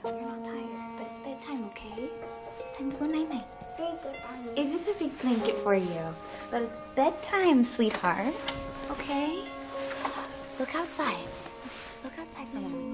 You're not tired, but it's bedtime, okay? It's time to go night-night. It is a big blanket for you, but it's bedtime, sweetheart. Okay? Look outside. Look outside for a moment.